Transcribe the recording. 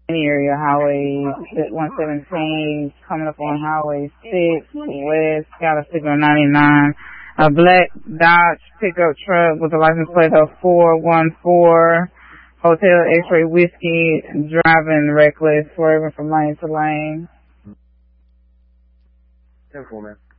area, Highway 117, coming up on Highway 6 West, got a signal 99. A black Dodge pickup truck with a license plate of 414, Hotel X-Ray Whiskey, driving reckless, swerving from lane to lane. 10-4, man.